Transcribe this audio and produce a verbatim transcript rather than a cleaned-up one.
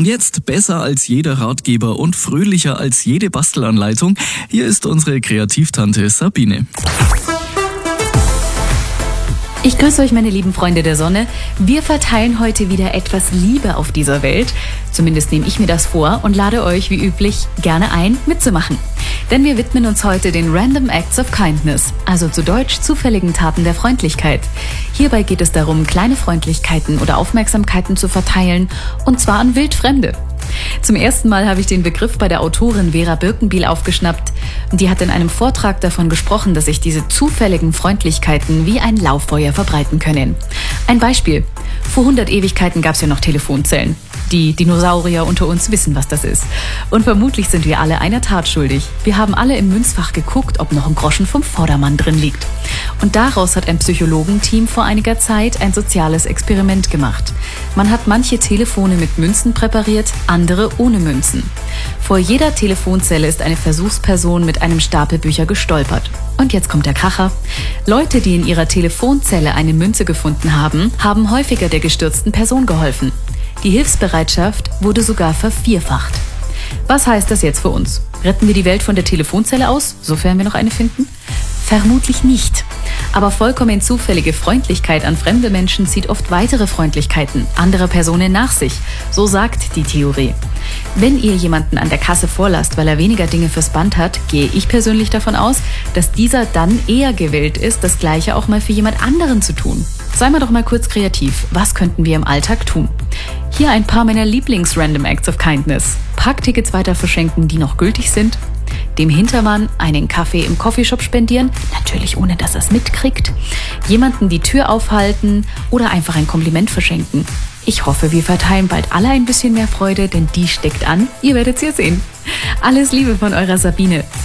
Und jetzt besser als jeder Ratgeber und fröhlicher als jede Bastelanleitung. Hier ist unsere Kreativtante Sabine. Ich grüße euch, meine lieben Freunde der Sonne. Wir verteilen heute wieder etwas Liebe auf dieser Welt. Zumindest nehme ich mir das vor und lade euch wie üblich gerne ein, mitzumachen. Denn wir widmen uns heute den Random Acts of Kindness, also zu Deutsch zufälligen Taten der Freundlichkeit. Hierbei geht es darum, kleine Freundlichkeiten oder Aufmerksamkeiten zu verteilen, und zwar an Wildfremde. Zum ersten Mal habe ich den Begriff bei der Autorin Vera Birkenbiel aufgeschnappt. Die hat in einem Vortrag davon gesprochen, dass sich diese zufälligen Freundlichkeiten wie ein Lauffeuer verbreiten können. Ein Beispiel. Vor hundert Ewigkeiten gab es ja noch Telefonzellen. Die Dinosaurier unter uns wissen, was das ist. Und vermutlich sind wir alle einer Tat schuldig. Wir haben alle im Münzfach geguckt, ob noch ein Groschen vom Vordermann drin liegt. Und daraus hat ein Psychologenteam vor einiger Zeit ein soziales Experiment gemacht. Man hat manche Telefone mit Münzen präpariert, andere ohne Münzen. Vor jeder Telefonzelle ist eine Versuchsperson mit einem Stapel Bücher gestolpert. Und jetzt kommt der Kracher. Leute, die in ihrer Telefonzelle eine Münze gefunden haben, haben häufiger der gestürzten Person geholfen. Die Hilfsbereitschaft wurde sogar vervierfacht. Was heißt das jetzt für uns? Retten wir die Welt von der Telefonzelle aus, sofern wir noch eine finden? Vermutlich nicht. Aber vollkommen zufällige Freundlichkeit an fremde Menschen zieht oft weitere Freundlichkeiten anderer Personen nach sich. So sagt die Theorie. Wenn ihr jemanden an der Kasse vorlasst, weil er weniger Dinge fürs Band hat, gehe ich persönlich davon aus, dass dieser dann eher gewillt ist, das Gleiche auch mal für jemand anderen zu tun. Seien wir doch mal kurz kreativ. Was könnten wir im Alltag tun? Hier ein paar meiner Lieblings-Random Acts of Kindness. Parktickets weiter verschenken, die noch gültig sind. Dem Hintermann einen Kaffee im Coffeeshop spendieren, natürlich ohne dass er es mitkriegt. Jemanden die Tür aufhalten oder einfach ein Kompliment verschenken. Ich hoffe, wir verteilen bald alle ein bisschen mehr Freude, denn die steckt an. Ihr werdet es ja sehen. Alles Liebe von eurer Sabine.